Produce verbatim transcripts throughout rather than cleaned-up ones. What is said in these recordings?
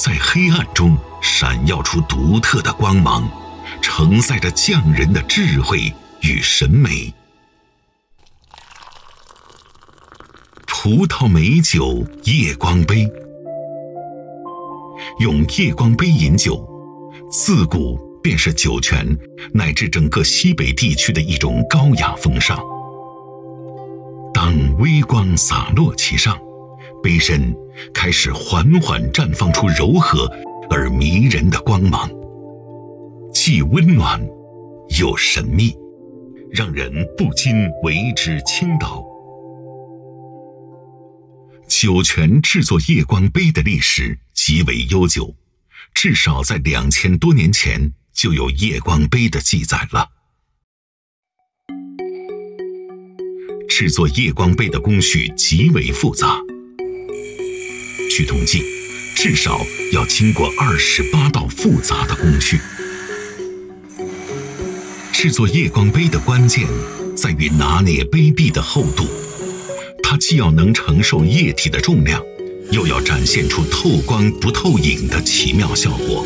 在黑暗中闪耀出独特的光芒，承载着匠人的智慧与审美。葡萄美酒夜光杯，用夜光杯饮酒，自古便是酒泉乃至整个西北地区的一种高雅风尚。当微光洒落其上，杯身开始缓缓绽放出柔和而迷人的光芒，既温暖又神秘，让人不禁为之倾倒。酒泉制作夜光杯的历史极为悠久，至少在两千多年前就有夜光杯的记载了。制作夜光杯的工序极为复杂，据统计，至少要经过二十八道复杂的工序。制作夜光杯的关键在于拿捏杯壁的厚度，它既要能承受液体的重量，又要展现出透光不透影的奇妙效果。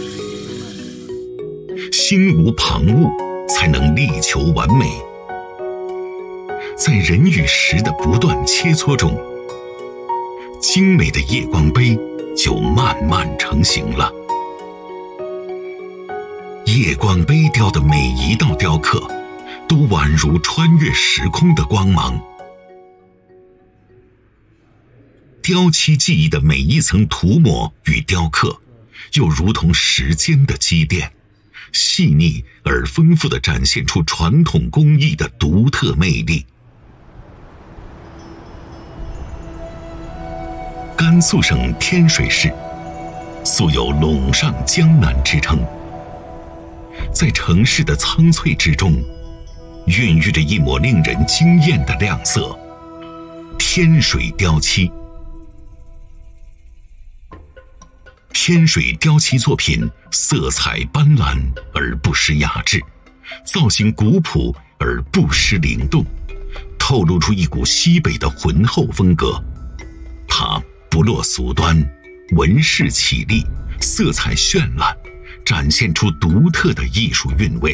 心无旁骛，才能力求完美。在人与石的不断切磋中，精美的夜光杯就慢慢成型了。夜光杯雕的每一道雕刻，都宛如穿越时空的光芒。雕漆技艺的每一层涂抹与雕刻，又如同时间的积淀，细腻而丰富地展现出传统工艺的独特魅力。甘肃省天水市素有陇上江南之称，在城市的苍翠之中，孕育着一抹令人惊艳的亮色——天水雕漆。天水雕漆作品色彩斑斓而不失雅致，造型古朴而不失灵动，透露出一股西北的浑厚风格。它不落俗端，纹饰绮丽，色彩绚烂，展现出独特的艺术韵味。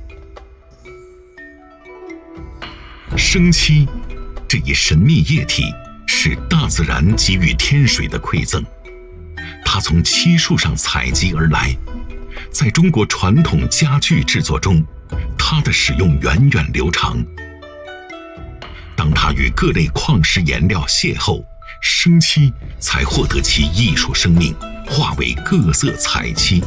生漆这一神秘液体是大自然给予天水的馈赠，它从漆树上采集而来，在中国传统家具制作中，它的使用源远流长。当它与各类矿石颜料邂逅，生漆才获得其艺术生命，化为各色彩漆。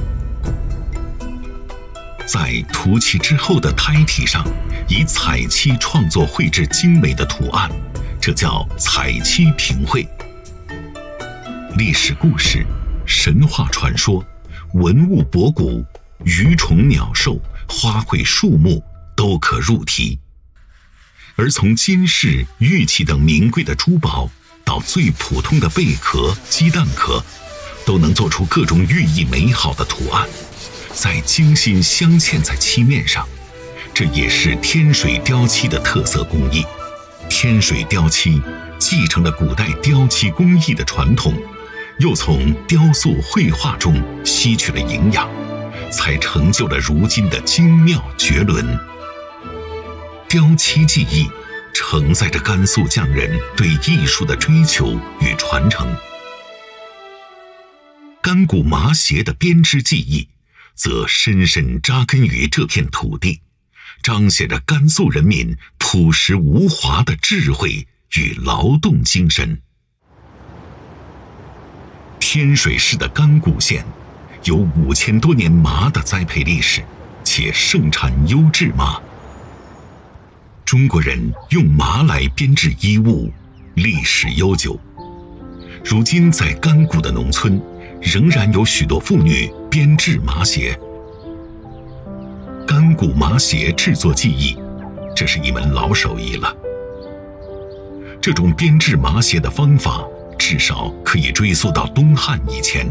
在涂漆之后的胎体上，以彩漆创作绘制精美的图案，这叫彩漆平绘。历史故事、神话传说、文物博古、鱼虫鸟兽、花卉树木都可入题。而从金饰、玉器等名贵的珠宝，到最普通的贝壳、鸡蛋壳，都能做出各种寓意美好的图案，再精心镶嵌在漆面上。这也是天水雕漆的特色工艺。天水雕漆继承了古代雕漆工艺的传统，又从雕塑绘画中吸取了营养，才成就了如今的精妙绝伦。雕漆技艺承载着甘肃匠人对艺术的追求与传承。干骨麻鞋的编织技艺则深深扎根于这片土地，彰显着甘肃人民朴实无华的智慧与劳动精神。天水市的干骨县有五千多年麻的栽培历史，且盛产优质麻。中国人用麻来编制衣物，历史悠久。如今在甘谷的农村，仍然有许多妇女编制麻鞋。甘谷麻鞋制作技艺，这是一门老手艺了。这种编制麻鞋的方法，至少可以追溯到东汉以前。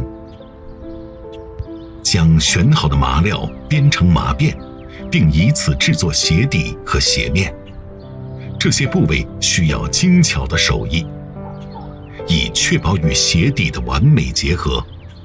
将选好的麻料编成麻辫，并以此制作鞋底和鞋面。这些部位需要精巧的手艺，以确保与鞋底的完美结合。